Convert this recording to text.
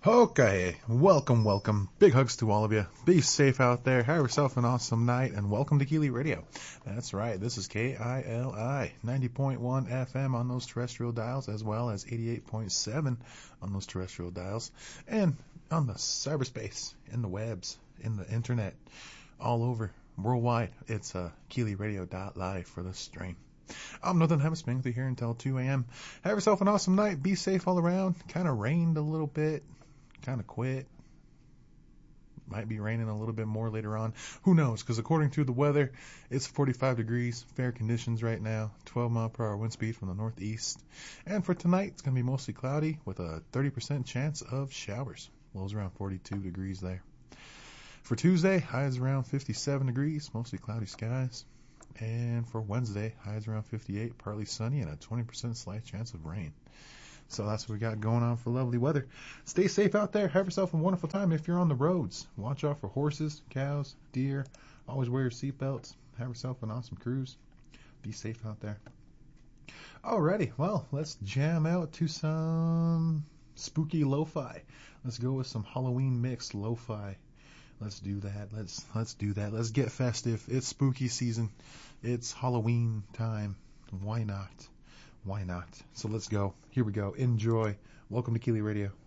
Okay, welcome. Big hugs to all of you. Be safe out there. Have yourself an awesome night, and welcome to Keely Radio. That's right, this is KILI, 90.1 FM on those terrestrial dials, as well as 88.7 on those terrestrial dials, and on the cyberspace, in the webs, in the internet, all over, worldwide. It's KeelyRadio.live for the stream. I'm Northern Hemisphere with you here until 2 a.m. Have yourself an awesome night. Be safe all around. Kind of rained a little bit. Kind of quit. Might be raining a little bit more later on. Who knows? Because according to the weather, it's 45 degrees, fair conditions right now, 12-mile-per-hour wind speed from the northeast. And for tonight, it's going to be mostly cloudy with a 30% chance of showers. Lows around 42 degrees there. For Tuesday, highs around 57 degrees, mostly cloudy skies. And for Wednesday, highs around 58, partly sunny, and a 20% slight chance of rain. So that's what we got going on for lovely weather. Stay safe out there. Have yourself a wonderful time if you're on the roads. Watch out for horses, cows, deer. Always wear your seatbelts. Have yourself an awesome cruise. Be safe out there. Alrighty, well, let's jam out to some spooky lo-fi. Let's go with some Halloween mixed lo-fi. Let's do that. Let's do that. Let's get festive. It's spooky season. It's Halloween time. Why not? Why not? So let's go. Here we go. Enjoy. Welcome to Keely Radio.